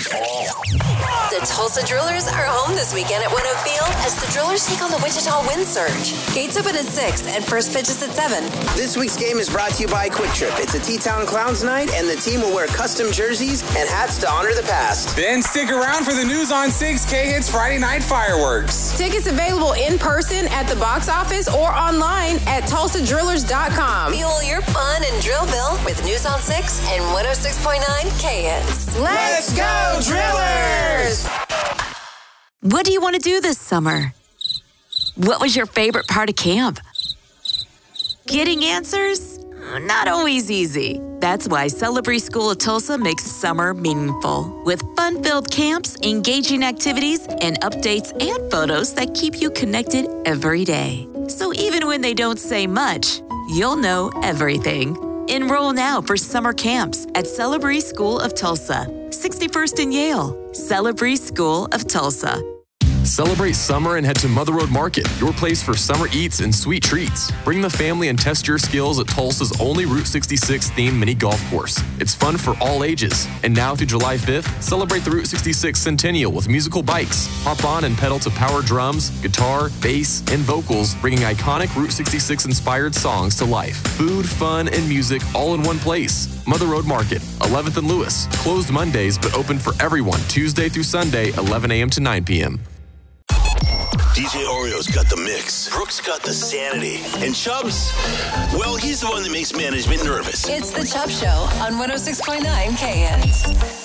wins all. The Tulsa Drillers are home this weekend at Winnow Field as the Drillers take on the Wichita Wind Surge. Gates open at 6 and first pitch is at 7. This week's game is brought to you by Quick Trip. It's a T-Town Clowns night, and the team will wear custom jerseys and hats to honor the past. Then stick around for the News on 6 K-Hits Friday night fireworks. Tickets available in person at the box office or online at TulsaDrillers.com. Fuel your fun in Drillville with News on 6 and 106.9 K-Hits. Let's go, Drillers! What do you want to do this summer? What was your favorite part of camp? Getting answers? Not always easy. That's why Celebrate School of Tulsa makes summer meaningful with fun-filled camps, engaging activities, and updates and photos that keep you connected every day. So even when they don't say much, you'll know everything. Enroll now for summer camps at Celebrate School of Tulsa, 61st and Yale. Celebrate School of Tulsa. Celebrate summer and head to Mother Road Market, your place for summer eats and sweet treats. Bring the family and test your skills at Tulsa's only Route 66 themed mini golf course. It's fun for all ages. And now through July 5th, celebrate the Route 66 Centennial with musical bikes. Hop on and pedal to power drums, guitar, bass, and vocals, bringing iconic Route 66 inspired songs to life. Food, fun, and music all in one place. Mother Road Market, 11th and Lewis. Closed Mondays, but open for everyone Tuesday through Sunday, 11 a.m. to 9 p.m. DJ Oreo's got the mix. Brooks got the sanity. And Chubbs, well, he's the one that makes management nervous. It's the Chubb Show on 106.9 K-Hits.